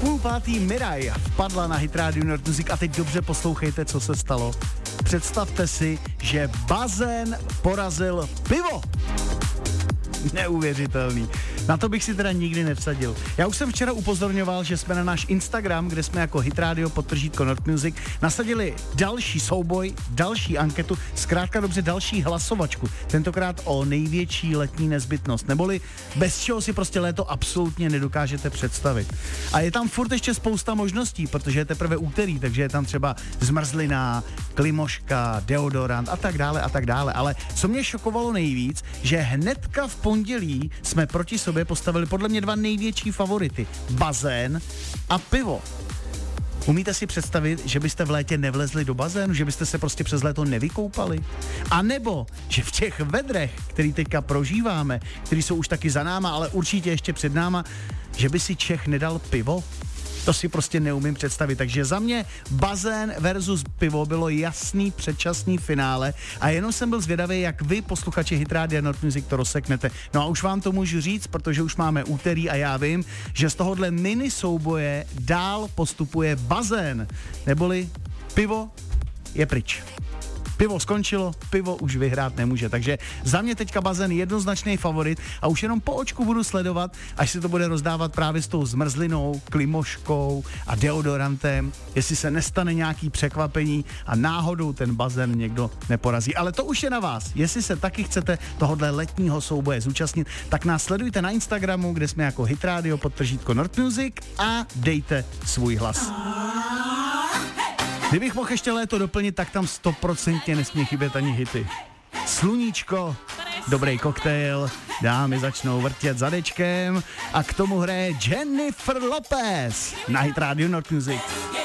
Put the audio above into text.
5:30 Miraj vpadla na Hit Radio Nord Music a teď dobře poslouchejte, co se stalo. Představte si, že bazén porazil pivo. Neuvěřitelný. Na to bych si teda nikdy nevsadil. Já už jsem včera upozorňoval, že jsme na náš Instagram, kde jsme jako Hit Radio _ Nord Music nasadili další souboj, další anketu, zkrátka dobře další hlasovačku. Tentokrát o největší letní nezbytnost, neboli bez čeho si prostě léto absolutně nedokážete představit. A je tam furt ještě spousta možností, protože je teprve úterý, takže je tam třeba zmrzlina, klimoška, deodorant a tak dále. Ale co mě šokovalo nejvíc, že hnedka v pondělí jsme proti sobě postavili podle mě dva největší favority. Bazén a pivo. Umíte si představit, že byste v létě nevlezli do bazénu, že byste se prostě přes léto nevykoupali? A nebo, že v těch vedrech, který teďka prožíváme, který jsou už taky za náma, ale určitě ještě před náma, že by si Čech nedal pivo? To si prostě neumím představit, takže za mě bazén versus pivo bylo jasný předčasný finále a jenom jsem byl zvědavý, jak vy, posluchači Hit Radio Nord Music, to rozseknete. No a už vám to můžu říct, protože už máme úterý a já vím, že z tohohle mini souboje dál postupuje bazén, neboli pivo je pryč. Pivo skončilo, pivo už vyhrát nemůže, takže za mě teďka bazén jednoznačný favorit a už jenom po očku budu sledovat, až se to bude rozdávat právě s tou zmrzlinou, klimoškou a deodorantem, jestli se nestane nějaký překvapení a náhodou ten bazén někdo neporazí. Ale to už je na vás, jestli se taky chcete tohohle letního souboje zúčastnit, tak nás sledujte na Instagramu, kde jsme jako Hit Radio _ Nord Music a dejte svůj hlas. Kdybych mohl ještě léto doplnit, tak tam 100% nesmí chybět ani hity. Sluníčko, dobrý koktejl, dámy začnou vrtět zadečkem a k tomu hraje Jennifer Lopez na Hit Radio Nord Music.